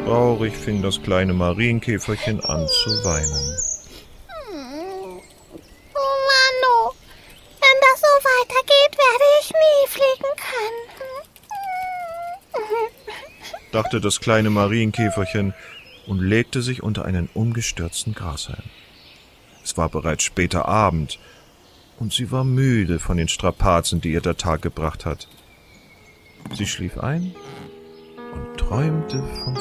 Traurig fing das kleine Marienkäferchen an zu weinen. Oh Mann, wenn das so weitergeht, werde ich nie fliegen können, dachte das kleine Marienkäferchen und legte sich unter einen umgestürzten Grashalm. Es war bereits später Abend, und sie war müde von den Strapazen, die ihr der Tag gebracht hat. Sie schlief ein und träumte vom